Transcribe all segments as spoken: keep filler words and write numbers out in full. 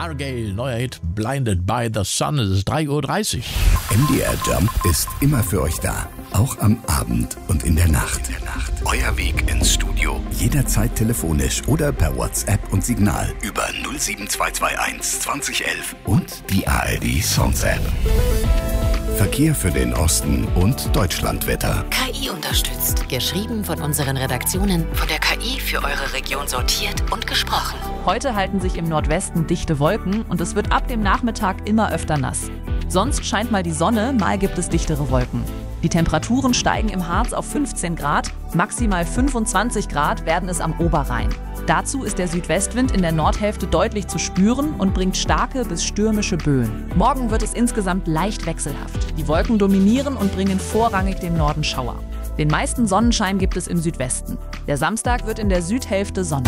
Argyle, neuer Hit, Blinded by the Sun. Es ist drei Uhr dreißig. M D R Jump ist immer für euch da. Auch am Abend und in der Nacht. In der Nacht. Euer Weg ins Studio. Jederzeit telefonisch oder per WhatsApp und Signal über null sieben zwei zwei eins zwanzig elf und die A R D Songs App. Verkehr für den Osten und Deutschlandwetter. K I unterstützt. Geschrieben von unseren Redaktionen, von der K I für eure Region sortiert und gesprochen. Heute halten sich im Nordwesten dichte Wolken und es wird ab dem Nachmittag immer öfter nass. Sonst scheint mal die Sonne, mal gibt es dichtere Wolken. Die Temperaturen steigen im Harz auf fünfzehn Grad, maximal fünfundzwanzig Grad werden es am Oberrhein. Dazu ist der Südwestwind in der Nordhälfte deutlich zu spüren und bringt starke bis stürmische Böen. Morgen wird es insgesamt leicht wechselhaft. Die Wolken dominieren und bringen vorrangig dem Norden Schauer. Den meisten Sonnenschein gibt es im Südwesten. Der Samstag wird in der Südhälfte sonnig.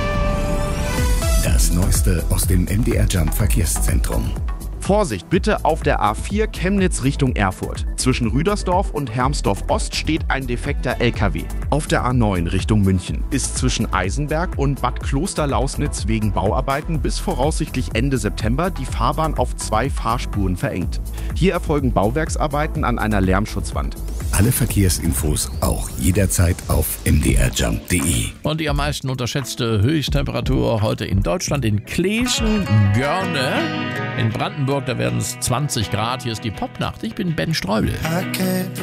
Das Neueste aus dem M D R Jump Verkehrszentrum. Vorsicht bitte auf der A vier Chemnitz Richtung Erfurt. Zwischen Rüdersdorf und Hermsdorf Ost steht ein defekter L K W. Auf der A neun Richtung München ist zwischen Eisenberg und Bad Klosterlausnitz wegen Bauarbeiten bis voraussichtlich Ende September die Fahrbahn auf zwei Fahrspuren verengt. Hier erfolgen Bauwerksarbeiten an einer Lärmschutzwand. Alle Verkehrsinfos auch jederzeit auf m d r jump punkt d e. Und die am meisten unterschätzte Höchsttemperatur heute in Deutschland in Kleeschen, Görne. In Brandenburg, da werden es zwanzig Grad. Hier ist die Popnacht. Ich bin Ben Streubel.